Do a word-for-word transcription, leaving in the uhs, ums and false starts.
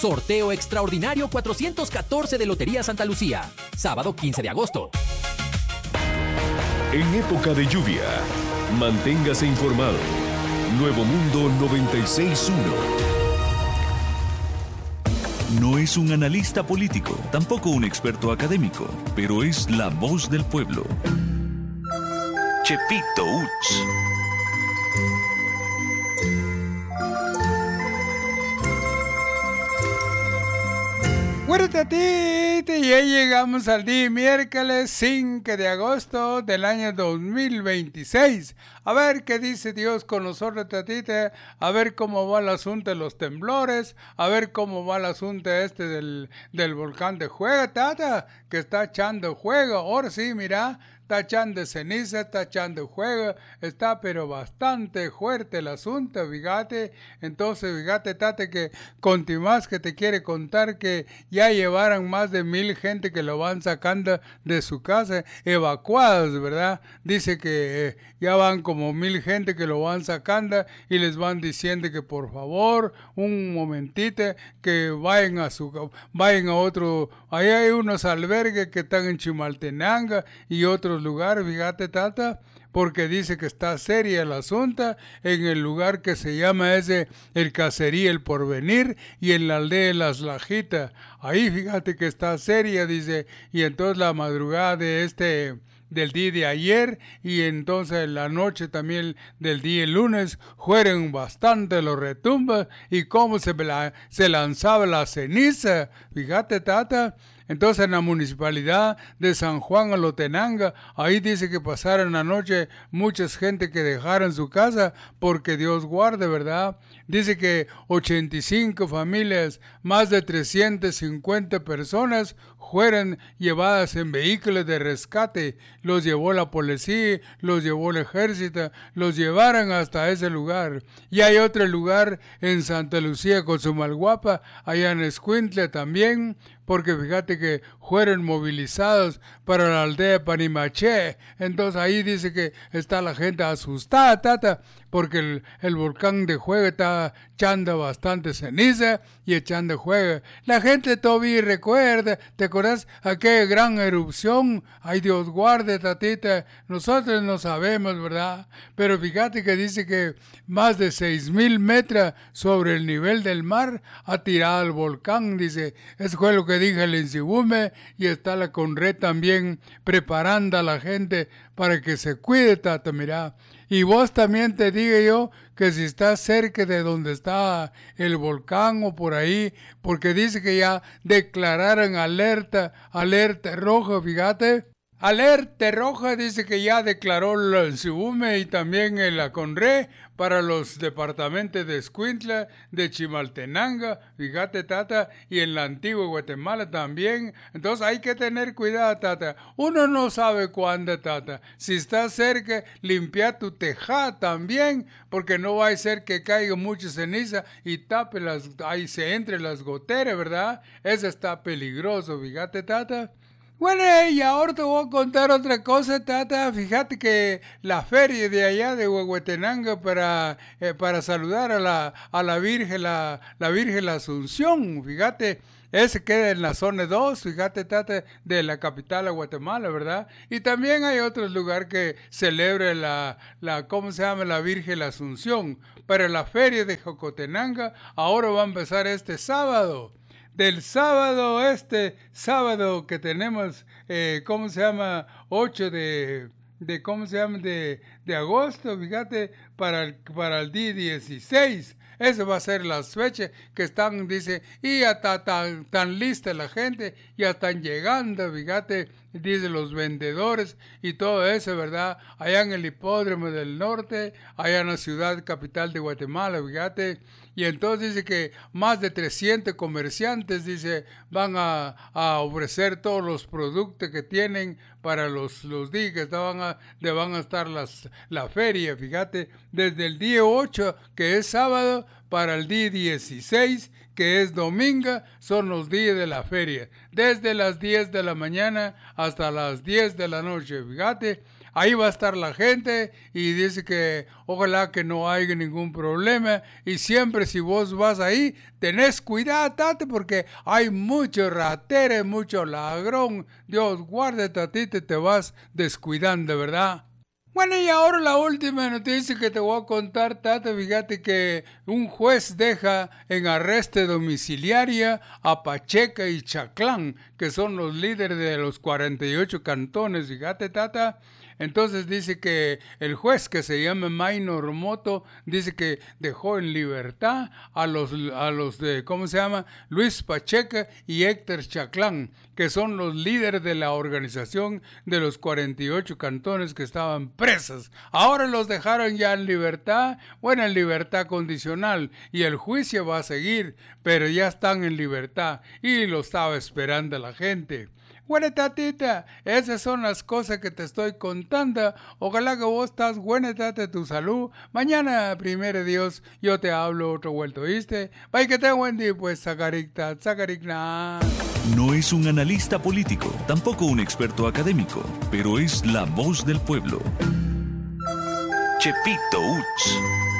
Sorteo extraordinario cuatrocientos catorce de Lotería Santa Lucía. Sábado quince de agosto. En época de lluvia, manténgase informado. Nuevo Mundo noventa y seis punto uno. No es un analista político, tampoco un experto académico, pero es la voz del pueblo. Chepito Uts. Y ya llegamos al día miércoles cinco de agosto del año dos mil veintiséis. A ver qué dice Dios con nosotros, tatita. A ver cómo va el asunto de los temblores. A ver cómo va el asunto este del, del volcán de Juega, tata, que está echando fuego. Ahora sí, mira, está echando ceniza, está echando fuego. Está pero bastante fuerte el asunto, fíjate. Entonces, fíjate, tata, que continuás que te quiere contar que ya llevaron más de mil gente que lo van sacando de su casa, evacuados, ¿verdad? Dice que eh, ya van como mil gente que lo van sacando y les van diciendo que por favor, un momentito, que vayan a su, vayan a otro, ahí hay unos albergues que están en Chimaltenango y otros lugares, fíjate, tata, porque dice que está seria el asunto en el lugar que se llama ese, el Cacería El Porvenir, y en la aldea de Las Lajitas. Ahí fíjate que está seria, dice, y entonces la madrugada de este, del día de ayer, y entonces la noche también del día lunes, fueron bastante los retumbos, y cómo se, la, se lanzaba la ceniza, fíjate, tata. Entonces en la municipalidad de San Juan Alotenango, ahí dice que pasaron la noche muchas gente que dejaron su casa porque Dios guarde, ¿verdad? Dice que ochenta y cinco familias, más de trescientas cincuenta personas fueron llevadas en vehículos de rescate. Los llevó la policía, los llevó el ejército, los llevaron hasta ese lugar. Y hay otro lugar en Santa Lucía, Cozumalguapa, allá en Escuintla también, porque fíjate que fueron movilizados para la aldea de Panimaché. Entonces ahí dice que está la gente asustada, tata, porque el, el volcán de Juega está echando bastante ceniza y echando fuego. La gente todavía recuerda, ¿te acuerdas aquella gran erupción? Ay, Dios guarde, tatita, nosotros no sabemos, ¿verdad? Pero fíjate que dice que más de seis mil metros sobre el nivel del mar ha tirado el volcán, dice. Eso fue lo que dije el Insigume, y está la Conred también preparando a la gente para que se cuide, tata, mira. Y vos también te digo yo que si estás cerca de donde está el volcán o por ahí, porque dice que ya declararon alerta, alerta roja, fíjate. Alerta roja dice que ya declaró el Insigume y también el Aconre para los departamentos de Escuintla, de Chimaltenango, fíjate, tata, y en la antigua Guatemala también. Entonces hay que tener cuidado, tata. Uno no sabe cuándo, tata. Si estás cerca, limpia tu tejado también, porque no va a ser que caiga mucha ceniza y tape las, ahí se entre las goteras, ¿verdad? Eso está peligroso, fíjate, tata. Bueno, y ahora te voy a contar otra cosa, tata. Fíjate que la feria de allá de Huehuetenango para, eh, para saludar a la, a la Virgen, la, la Virgen la Asunción, fíjate, ese queda en la zona dos, fíjate, tata, de la capital de Guatemala, ¿verdad? Y también hay otro lugar que celebra la, la, ¿cómo se llama? La Virgen la Asunción. Para la feria de Jocotenango, ahora va a empezar este sábado. Del sábado, este sábado que tenemos, eh, ¿cómo se llama? ocho de, de ¿cómo se llama? De, de agosto, fíjate, para el, para el día dieciséis. Eso va a ser las fechas que están, dice, y ya está tan, tan lista la gente, ya están llegando, fíjate, dice los vendedores y todo eso, ¿verdad? Allá en el hipódromo del norte, allá en la ciudad capital de Guatemala, fíjate. Y entonces dice que más de trescientos comerciantes, dice, van a, a ofrecer todos los productos que tienen para los, los días que van a, de van a estar las, la feria, fíjate, desde el día ocho, que es sábado, para el día dieciséis, que es domingo, son los días de la feria, desde las diez de la mañana hasta las diez de la noche, fíjate. ahí va a estar la gente y dice que ojalá que no haya ningún problema. Y siempre si vos vas ahí, tenés cuidado, tate, porque hay mucho ratero, mucho ladrón. Dios guarde, tatita, te vas descuidando, ¿verdad? Bueno, y ahora la última noticia que te voy a contar, Tata. Fíjate que un juez deja en arresto domiciliaria a Pacheca y Chaclán, que son los líderes de los cuarenta y ocho cantones. Fíjate, Tata. Entonces dice que el juez, que se llama Maynor Moto, dice que dejó en libertad a los, a los de, ¿cómo se llama? Luis Pacheca y Héctor Chaclán, que son los líderes de la organización de los cuarenta y ocho cantones que estaban presos. Ahora los dejaron ya en libertad, bueno, en libertad condicional, y el juicio va a seguir, pero ya están en libertad y lo estaba esperando la gente. Bueno, tatita, esas son las cosas que te estoy contando. Ojalá que vos estás buena, tata, tu salud. Mañana, primero Dios, yo te hablo otro vuelto, ¿viste? Bye, que te buen día, pues, sacaricta, sacaricna. No es un analista político, tampoco un experto académico, pero es la voz del pueblo. Chepito Uch.